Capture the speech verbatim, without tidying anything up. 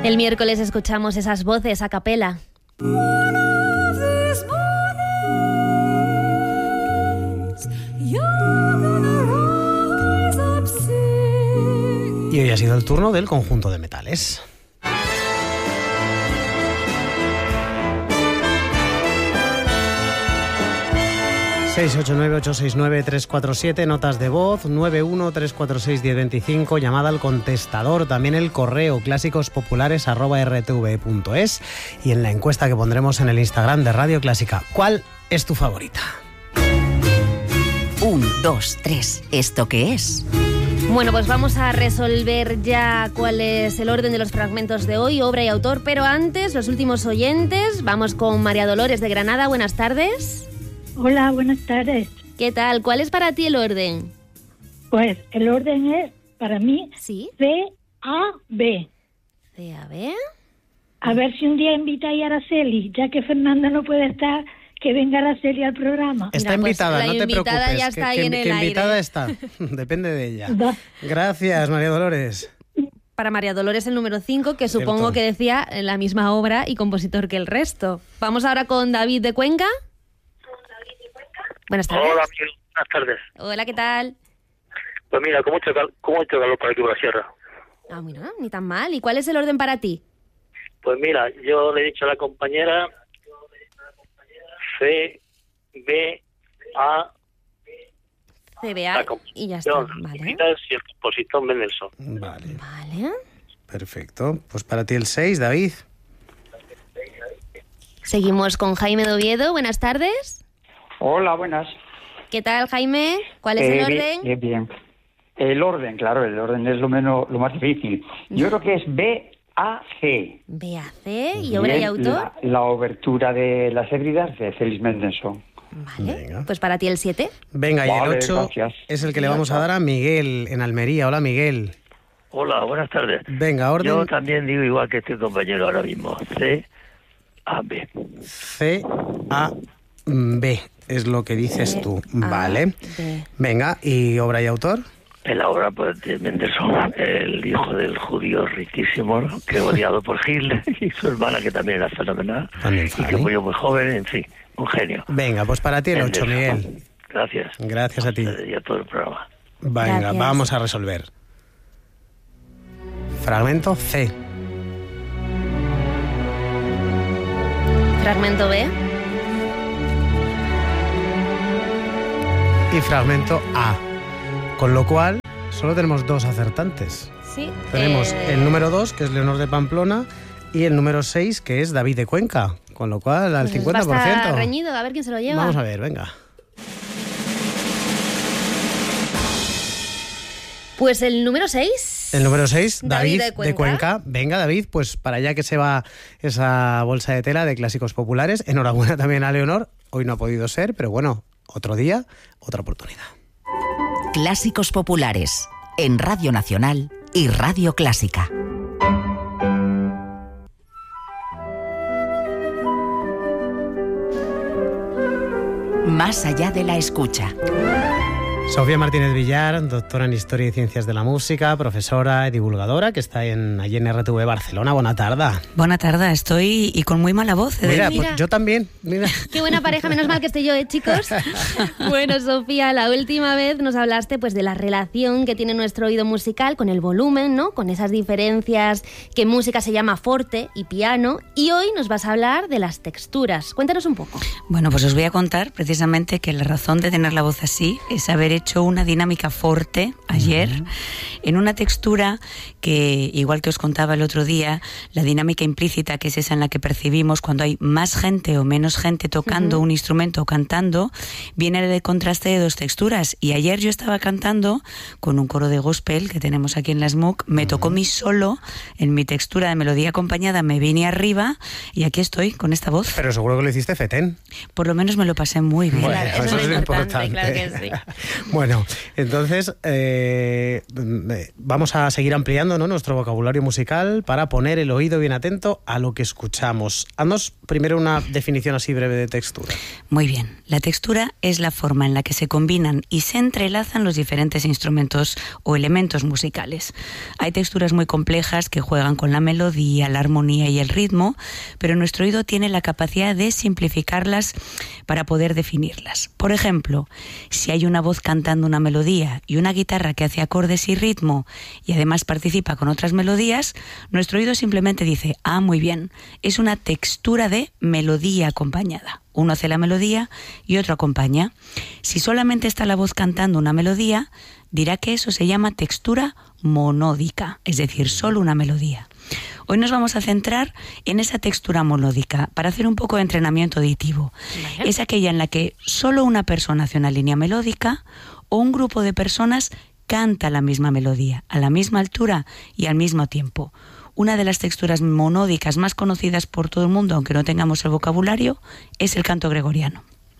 El miércoles escuchamos esas voces a capela. Y hoy ha sido el turno del conjunto de metales. seis ocho nueve ocho seis nueve tres cuatro siete, notas de voz, nueve uno tres cuatro seis uno cero dos cinco, llamada al contestador, también el correo clásicospopulares arroba r t v punto es y en la encuesta que pondremos en el Instagram de Radio Clásica. ¿Cuál es tu favorita? Un, dos, tres. ¿Esto qué es? Bueno, pues vamos a resolver ya cuál es el orden de los fragmentos de hoy, obra y autor, pero antes, los últimos oyentes. Vamos con María Dolores de Granada. Buenas tardes. Hola, buenas tardes. ¿Qué tal? ¿Cuál es para ti el orden? Pues el orden es, para mí, ¿Sí? C A B. C A B. A ver si un día invitáis a Araceli, ya que Fernanda no puede estar, que venga Araceli al programa. Está Mira, pues invitada, la no te invitada preocupes. ya está que, ahí que, en el que aire. invitada está. Depende de ella. Da. Gracias, María Dolores. Para María Dolores el número cinco, que Cierto. supongo que decía en la misma obra y compositor que el resto. Vamos ahora con David de Cuenca. Buenas tardes. Hola, Miguel. Buenas tardes. Hola, ¿qué tal? Pues mira, ¿cómo mucho, cal- con mucho calor por aquí por la sierra. Ah, bueno, ni tan mal. ¿Y cuál es el orden para ti? Pues mira, yo le he dicho a la compañera C, B, A, C B la A y ya está. composición, Vale. y el compositor Mendelssohn. Vale, Vale. perfecto. Pues para ti el seis, David. Seguimos con Jaime de Oviedo. Buenas tardes. Hola, buenas. ¿Qué tal, Jaime? ¿Cuál es el Eh, orden? Bien, bien. El orden, claro, el orden es lo menos, lo más difícil. Yo creo que es B A C. B A C y obra y es autor. La, la obertura de las Hébridas de Félix Mendelssohn. Vale. Venga. Pues para ti el siete. Venga, y Vale, el ocho gracias. es el que le vamos a dar a Miguel en Almería. Hola, Miguel. Hola, buenas tardes. Venga, orden. Yo también digo igual que este compañero ahora mismo. C, A, B. C, A, B. Es lo que dices tú. A, Vale. B. Venga, ¿y obra y autor? En la obra pues, de Mendelssohn, el hijo del judío riquísimo, ¿no? Que odiado por Hitler, y su hermana, que también era fenomenal, También y vale. que murió muy joven, en fin, un genio. Venga, pues para ti el ocho, Mendelssohn. Miguel. Gracias. Gracias a ti. Y a todo el programa. Venga, Gracias. vamos a resolver. Fragmento C. Fragmento B. Y fragmento A. Con lo cual, solo tenemos dos acertantes. Sí. Tenemos eh, el número dos, que es Leonor de Pamplona, y el número seis, que es David de Cuenca. Con lo cual, al pues cincuenta por va a estar ciento. reñido, a ver quién se lo lleva. Vamos a ver, venga. Pues el número seis. El número seis, David David, de Cuenca. de Cuenca. Venga, David, pues para allá que se va esa bolsa de tela de clásicos populares. Enhorabuena también a Leonor. Hoy no ha podido ser, pero bueno, otro día, otra oportunidad. Clásicos populares en Radio Nacional y Radio Clásica. Más allá de la escucha. Sofía Martínez Villar, doctora en Historia y Ciencias de la Música, profesora y divulgadora, que está en, allí en R T V Barcelona. Buena tarde. Buena tarde, estoy y con muy mala voz. he de Mira, decir. pues yo también. Mira. Qué buena pareja, menos mal que estoy yo, ¿eh, chicos? Bueno, Sofía, la última vez nos hablaste pues de la relación que tiene nuestro oído musical con el volumen, ¿no? Con esas diferencias que en música se llama forte y piano. Y hoy nos vas a hablar de las texturas. Cuéntanos un poco. Bueno, pues os voy a contar precisamente que la razón de tener la voz así es haber hecho una dinámica forte ayer, uh-huh. en una textura que, igual que os contaba el otro día, la dinámica implícita, que es esa en la que percibimos cuando hay más gente o menos gente tocando uh-huh. un instrumento o cantando, viene del contraste de dos texturas. Y ayer yo estaba cantando con un coro de gospel que tenemos aquí en la S M U C, me uh-huh. tocó mi solo, en mi textura de melodía acompañada me vine arriba y aquí estoy con esta voz. Pero seguro que lo hiciste fetén. Por lo menos me lo pasé muy bien. Bueno, Claro, eso, eso es es lo importante, importante. claro que sí. Bueno, entonces eh, vamos a seguir ampliando, ¿no?, nuestro vocabulario musical para poner el oído bien atento a lo que escuchamos. Haznos primero una definición así breve de textura. Muy bien. La textura es la forma en la que se combinan y se entrelazan los diferentes instrumentos o elementos musicales. Hay texturas muy complejas que juegan con la melodía, la armonía y el ritmo, pero nuestro oído tiene la capacidad de simplificarlas para poder definirlas. Por ejemplo, si hay una voz cantando una melodía y una guitarra que hace acordes y ritmo y además participa con otras melodías, nuestro oído simplemente dice, ah, muy bien, es una textura de melodía acompañada. Uno hace la melodía y otro acompaña. Si solamente está la voz cantando una melodía, dirá que eso se llama textura monódica, es decir, solo una melodía. Hoy nos vamos a centrar en esa textura monódica para hacer un poco de entrenamiento auditivo. Vale. Es aquella en la que solo una persona hace una línea melódica o un grupo de personas canta la misma melodía, a la misma altura y al mismo tiempo. Una de las texturas monódicas más conocidas por todo el mundo, aunque no tengamos el vocabulario, es el canto gregoriano.